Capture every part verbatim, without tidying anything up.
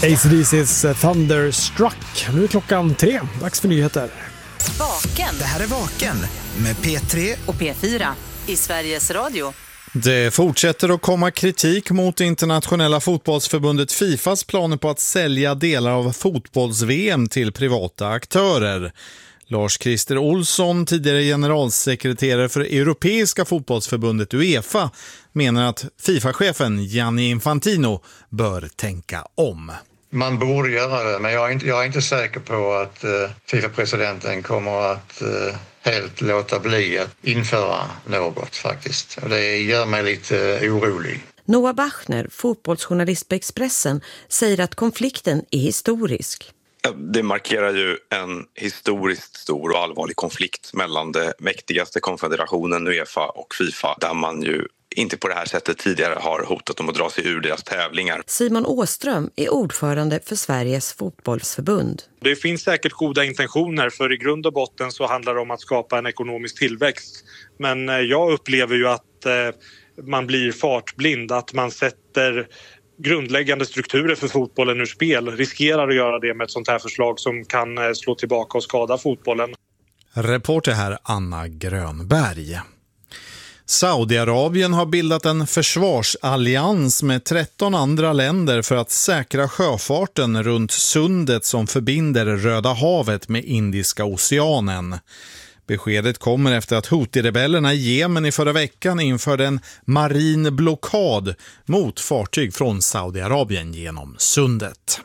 A C D C's Thunderstruck. Nu är klockan tre. Dags för nyheter. Vaken. Det här är Vaken med P tre och P fyra i Sveriges Radio. Det fortsätter att komma kritik mot internationella fotbollsförbundet Fifas planer på att sälja delar av fotbolls-V M till privata aktörer. Lars-Christer Olsson, tidigare generalsekreterare för Europeiska fotbollsförbundet UEFA, menar att FIFA-chefen Gianni Infantino bör tänka om. Man borde göra det, men jag är inte, jag är inte säker på att uh, FIFA-presidenten kommer att uh, helt låta bli att införa något faktiskt. Och det gör mig lite uh, orolig. Noah Bachner, fotbollsjournalist på Expressen, säger att konflikten är historisk. Det markerar ju en historiskt stor och allvarlig konflikt mellan det mäktigaste konfederationen UEFA och FIFA, där man ju inte på det här sättet tidigare har hotat om att dra sig ur deras tävlingar. Simon Åström är ordförande för Sveriges fotbollsförbund. Det finns säkert goda intentioner, för i grund och botten så handlar det om att skapa en ekonomisk tillväxt. Men jag upplever ju att man blir fartblind, att man sätter grundläggande strukturer för fotbollen ur spel, riskerar att göra det med ett sånt här förslag som kan slå tillbaka och skada fotbollen. Reporter här Anna Grönberg. Saudiarabien har bildat en försvarsallians med tretton andra länder för att säkra sjöfarten runt sundet som förbinder Röda havet med Indiska oceanen. Beskedet kommer efter att Houthi-rebellerna i Jemen i förra veckan införde en marin blockad mot fartyg från Saudiarabien genom sundet.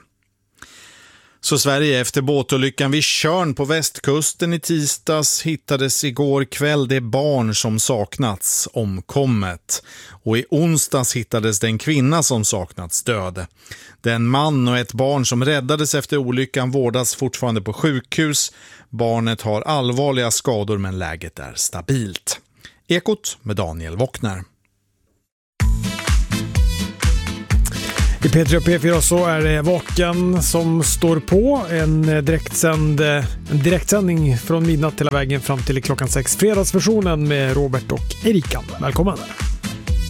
Så Sverige efter båtolyckan vid Tjörn på västkusten i tisdags hittades igår kväll det barn som saknats omkommet. Och i onsdags hittades den kvinna som saknats död. Den man och ett barn som räddades efter olyckan vårdas fortfarande på sjukhus. Barnet har allvarliga skador men läget är stabilt. Ekot med Daniel Wockner. I P tre och P fyra så är det Vaken som står på. En, direktsänd, en direktsändning från midnatt hela vägen fram till klockan sex. Fredagsversionen med Robert och Erika. Välkommen!